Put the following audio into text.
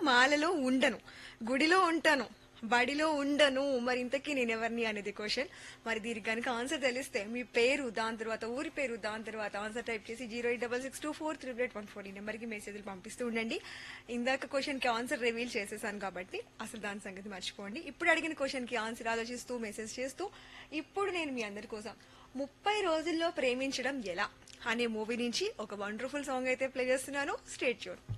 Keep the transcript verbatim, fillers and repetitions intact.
మాలలో ఉండను, గుడిలో ఉంటాను, బడిలో ఉండను, మరి ఇంతకీ నేను ఎవరిని అనేది క్వశ్చన్. మరి దీనికి కనుక ఆన్సర్ తెలిస్తే మీ పేరు, దాని తర్వాత ఊరి పేరు, దాని తర్వాత ఆన్సర్ టైప్ చేసి zero eight double six two four triple eight one four ఈ నెంబర్కి మెసేజ్లు పంపిస్తూ ఉండండి. ఇందాక క్వశ్చన్ కి ఆన్సర్ రివీల్ చేసేసాను కాబట్టి అసలు దాని సంగతి మర్చిపోండి. ఇప్పుడు అడిగిన క్వశ్చన్ కి ఆన్సర్ ఆలోచిస్తూ మెసేజ్ చేస్తూ ఇప్పుడు నేను మీ అందరి కోసం ముప్పై రోజుల్లో ప్రేమించడం ఎలా అనే మూవీ నుంచి ఒక వండర్ఫుల్ సాంగ్ అయితే ప్లే చేస్తున్నాను. State tune.